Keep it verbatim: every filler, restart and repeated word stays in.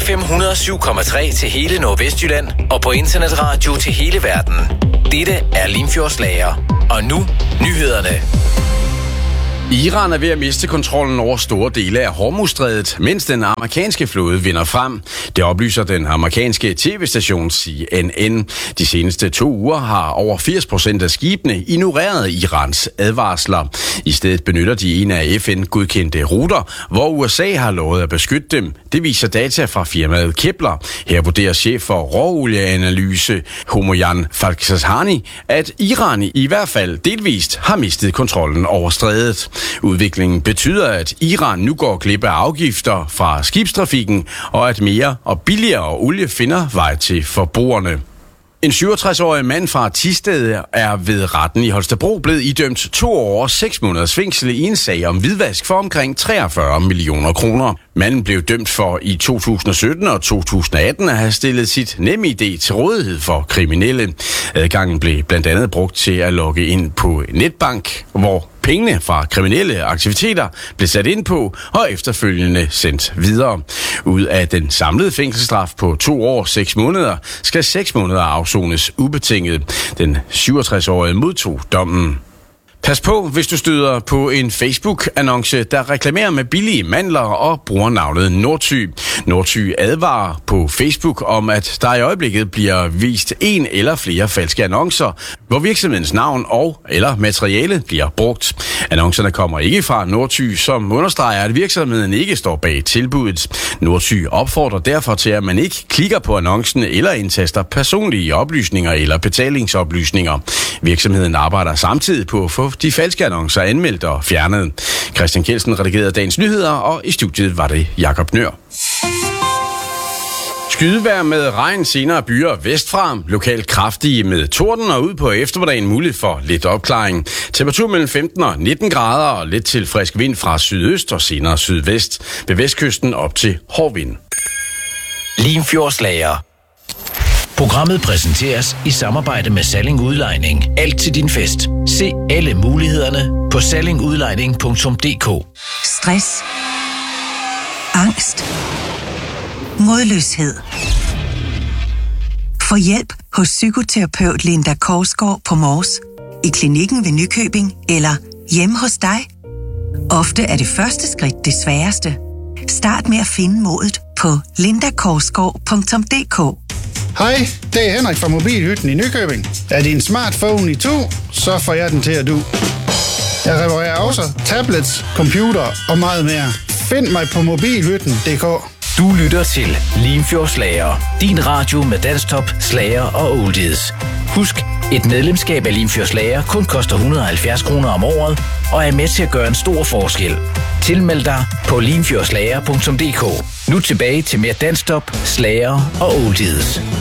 F M et hundrede og syv komma tre til hele Nordvestjylland og på internetradio til hele verden. Dette er Limfjordslager. Og nu nyhederne. Iran er ved at miste kontrollen over store dele af Hormuzstrædet, mens den amerikanske flåde vinder frem. Det oplyser den amerikanske tv-station C N N. De seneste to uger har over firs procent af skibene ignoreret Irans advarsler. I stedet benytter de en af F N-godkendte ruter, hvor U S A har lovet at beskytte dem. Det viser data fra firmaet Kepler. Her vurderer chef for råolieanalyse Homoyan Falksashani, at Iran i hvert fald delvist har mistet kontrollen over strædet. Udviklingen betyder, at Iran nu går glip af afgifter fra skibstrafikken, og at mere og billigere olie finder vej til forbrugerne. En syvogtres-årig mand fra Thisted er ved retten i Holstebro blevet idømt to år og seks måneders fængsel i en sag om hvidvask for omkring treogfyrre millioner kroner. Manden blev dømt for i to tusind og sytten og to tusind og atten at have stillet sit NemID til rådighed for kriminelle. Adgangen blev blandt andet brugt til at logge ind på netbank, hvor pengene fra kriminelle aktiviteter blev sat ind på og efterfølgende sendt videre. Ud af den samlede fængselsstraf på to år seks måneder skal seks måneder afsones ubetinget. Den syvogtres-årige modtog dommen. Pas på, hvis du støder på en Facebook-annonce, der reklamerer med billige mandler og bruger navnet Nordsy. Nordsy advarer på Facebook om, at der i øjeblikket bliver vist en eller flere falske annoncer, hvor virksomhedens navn og eller materiale bliver brugt. Annoncerne kommer ikke fra Nordsy, som understreger, at virksomheden ikke står bag tilbuddet. Nordsy opfordrer derfor til, at man ikke klikker på annoncen eller indtaster personlige oplysninger eller betalingsoplysninger. Virksomheden arbejder samtidig på at få de falske annoncer anmeldt og fjernet. Christian Kjeldsen redigerede dagens nyheder, og i studiet var det Jakob Nør. Skydevejr med regn, senere byer vestfra, lokalt kraftige med torden og ud på eftermiddagen muligt for lidt opklaring. Temperatur mellem femten og nitten grader og lidt til frisk vind fra sydøst og senere sydvest. Ved vestkysten op til hård vind. Limfjordslager. Programmet præsenteres i samarbejde med Salling Udlejning. Alt til din fest. Se alle mulighederne på salling udlejning punktum d k. Stress. Angst. Modløshed. Få hjælp hos psykoterapeut Linda Korsgaard på Mors, i klinikken ved Nykøbing eller hjemme hos dig. Ofte er det første skridt det sværeste. Start med at finde modet på linda korsgaard punktum d k. Hej, det er Henrik fra Mobilhytten i Nykøbing. Er din smartphone i to, så får jeg den til at du. Jeg reparerer også tablets, computer og meget mere. Find mig på mobilhytten punktum d k. Du lytter til Limfjordslager. Din radio med dansktop, slager og oldies. Husk, et medlemskab af Limfjordslager kun koster et hundrede og halvfjerds kroner om året og er med til at gøre en stor forskel. Tilmeld dig på limfjordslager punktum d k. Nu tilbage til mere dansktop, slager og oldies.